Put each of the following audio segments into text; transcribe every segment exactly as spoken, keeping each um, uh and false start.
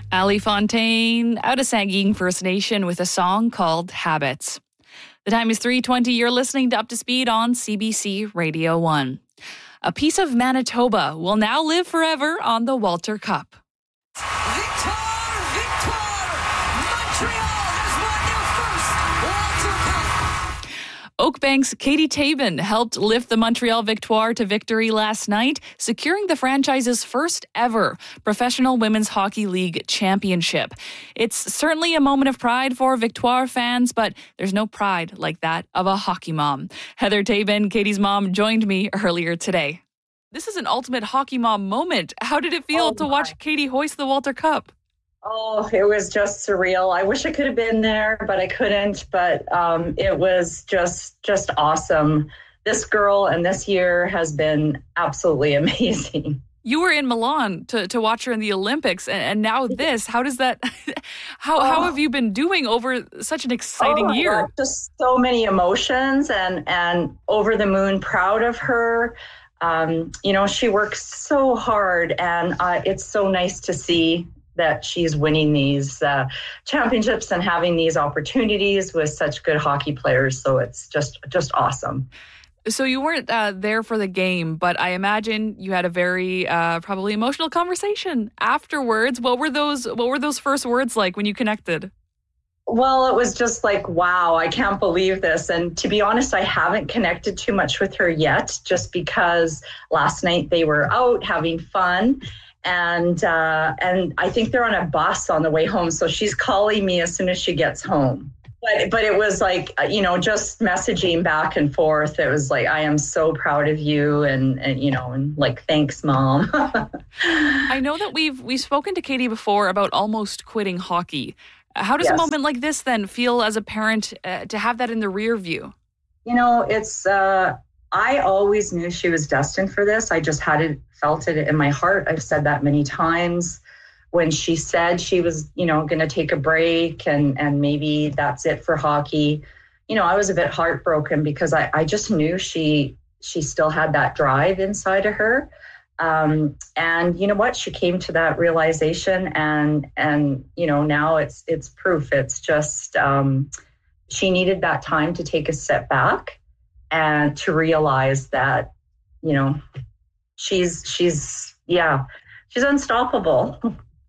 Ali Fontaine out of Sagkeeng First Nation with a song called Habits. The time is three twenty. You're listening to Up to Speed on C B C Radio one. A piece of Manitoba will now live forever on the Walter Cup. Victoire! Victoire! Montreal has won their first Walter Cup! Oakbank's Katie Tabin helped lift the Montreal Victoire to victory last night, securing the franchise's first ever Professional Women's Hockey League championship. It's certainly a moment of pride for Victoire fans, but there's no pride like that of a hockey mom. Heather Tabin, Katie's mom, joined me earlier today. This is an ultimate hockey mom moment. How did it feel oh to watch Katie hoist the Walter Cup? Oh, it was just surreal. I wish I could have been there, but I couldn't. But um, it was just just awesome. This girl and this year has been absolutely amazing. You were in Milan to, to watch her in the Olympics, and, and now this. How does that? How oh. how have you been doing over such an exciting oh, year? God, just so many emotions, and and over the moon, proud of her. Um, you know, she works so hard, and uh, it's so nice to see that she's winning these uh, championships and having these opportunities with such good hockey players. So it's just just awesome. So you weren't uh, there for the game, but I imagine you had a very uh, probably emotional conversation afterwards. What were those What were those first words like when you connected? Well, it was just like, wow, I can't believe this. And to be honest, I haven't connected too much with her yet, just because last night they were out having fun. And uh, and I think they're on a bus on the way home. So she's calling me as soon as she gets home. But but it was like, you know, just messaging back and forth. It was like, I am so proud of you. And, and you know, and like, thanks, Mom. I know that we've we've spoken to Katie before about almost quitting hockey. How does yes. a moment like this then feel as a parent uh, to have that in the rear view? You know, it's uh, I always knew she was destined for this. I just hadn't felt it in my heart. I've said that many times. When she said she was, you know, going to take a break and, and maybe that's it for hockey, you know, I was a bit heartbroken because I, I just knew she she still had that drive inside of her. Um, and you know what? She came to that realization, and and you know now it's it's proof. It's just um, she needed that time to take a step back and to realize that, you know, she's she's yeah she's unstoppable.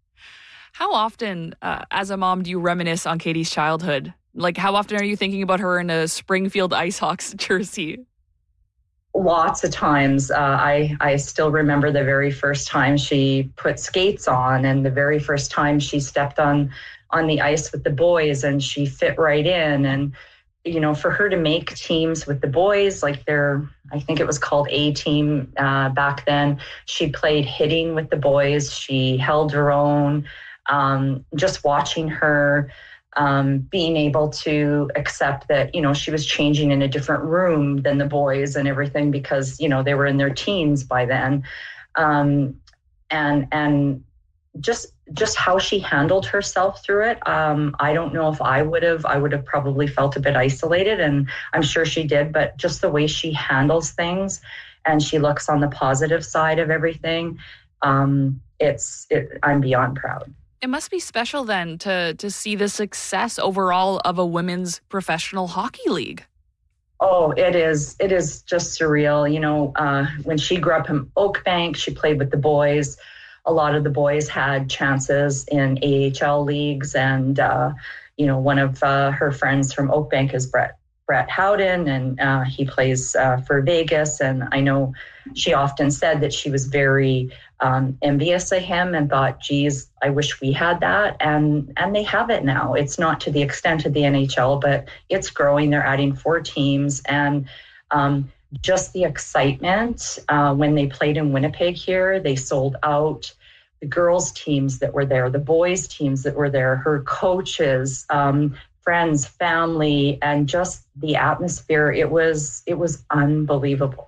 How often, uh, as a mom, do you reminisce on Katie's childhood? Like, how often are you thinking about her in a Springfield IceHawks jersey? Lots of times. Uh, I, I still remember the very first time she put skates on, and the very first time she stepped on, on the ice with the boys, and she fit right in. And, you know, for her to make teams with the boys, like they're, I think it was called A team uh, back then, she played hitting with the boys. She held her own. Um, just watching her um, being able to accept that, you know, she was changing in a different room than the boys and everything because, you know, they were in their teens by then. Um, and and just just how she handled herself through it. Um, I don't know if I would have, I would have probably felt a bit isolated, and I'm sure she did, but just the way she handles things and she looks on the positive side of everything, um, it's, it, I'm beyond proud. It must be special then to to see the success overall of a women's professional hockey league. Oh, it is. It is just surreal. You know, uh, when she grew up in Oakbank, she played with the boys. A lot of the boys had chances in A H L leagues. And, uh, you know, one of uh, her friends from Oakbank is Brett Brett Howden, and uh, he plays uh, for Vegas. And I know she often said that she was very um, envious of him and thought, geez, I wish we had that. And and they have it now. It's not to the extent of the N H L, but it's growing. They're adding four teams. And um, just the excitement uh, when they played in Winnipeg here, they sold out. The girls' teams that were there, the boys' teams that were there, her coaches, um, friends, family, and just the atmosphere. It was it was unbelievable.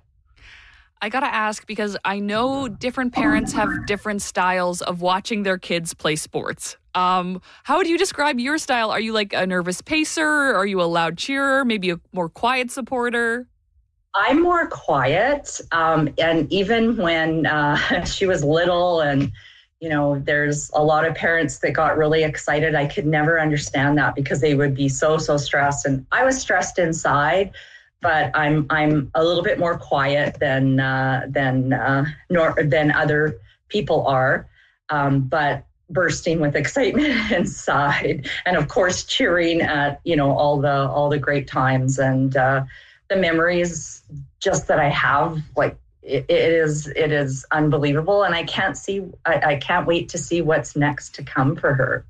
I got to ask, because I know different parents have different styles of watching their kids play sports. Um, how would you describe your style? Are you like a nervous pacer? Are you a loud cheerer? Maybe a more quiet supporter? I'm more quiet. Um, and even when uh, she was little and, you know, there's a lot of parents that got really excited. I could never understand that because they would be so, so stressed. And I was stressed inside, but I'm I'm a little bit more quiet than uh, than uh, nor than other people are. Um, but bursting with excitement inside, and of course cheering at, you know, all the all the great times and uh, the memories just that I have. Like it, it is it is unbelievable, and I can't see I, I can't wait to see what's next to come for her.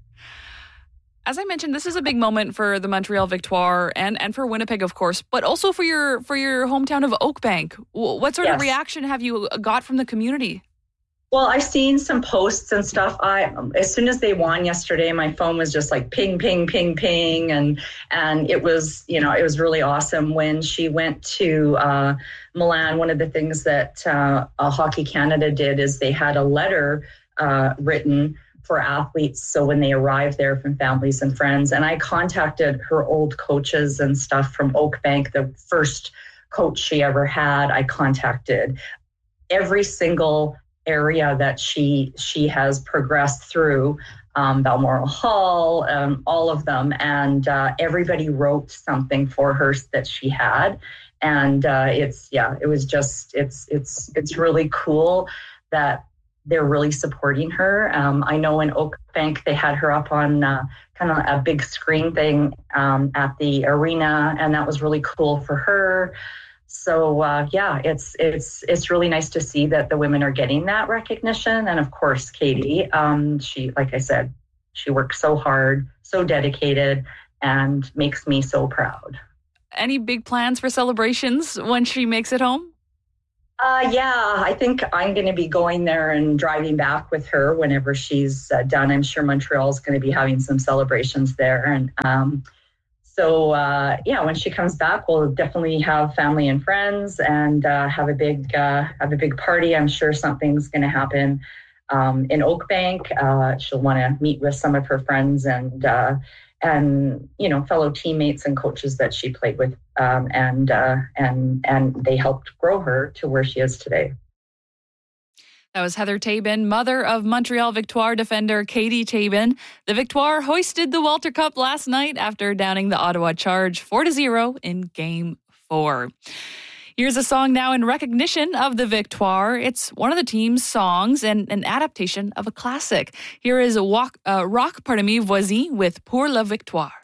As I mentioned, this is a big moment for the Montreal Victoire and, and for Winnipeg, of course, but also for your for your hometown of Oakbank. What sort yes. of reaction have you got from the community? Well, I've seen some posts and stuff. I, as soon as they won yesterday, my phone was just like ping, ping, ping, ping. And, and it was, you know, it was really awesome when she went to uh, Milan. One of the things that uh, Hockey Canada did is they had a letter uh, written for athletes. So when they arrived there from families and friends, and I contacted her old coaches and stuff from Oakbank, the first coach she ever had. I contacted every single area that she she has progressed through, um, Balmoral Hall, um, all of them, and uh, everybody wrote something for her that she had, and uh, it's yeah, it was just it's it's it's really cool that they're really supporting her. Um, I know in Oakbank they had her up on uh, kind of a big screen thing um, at the arena, and that was really cool for her. So uh, yeah, it's it's it's really nice to see that the women are getting that recognition. And of course, Katie, um, she, like I said, she works so hard, so dedicated, and makes me so proud. Any big plans for celebrations when she makes it home? Uh, yeah, I think I'm going to be going there and driving back with her whenever she's uh, done. I'm sure Montreal's going to be having some celebrations there, and um, So, uh, yeah, when she comes back, we'll definitely have family and friends and uh, have a big uh, have a big party. I'm sure something's going to happen um, in Oakbank. Uh, she'll want to meet with some of her friends and uh, and you know fellow teammates and coaches that she played with, um, and uh, and and they helped grow her to where she is today. That was Heather Tabin, mother of Montreal Victoire defender Katie Tabin. The Victoire hoisted the Walter Cup last night after downing the Ottawa Charge four to zero in Game four. Here's a song now in recognition of the Victoire. It's one of the team's songs and an adaptation of a classic. Here is a walk, uh, Rock, pardon me, Voici with Pour la Victoire.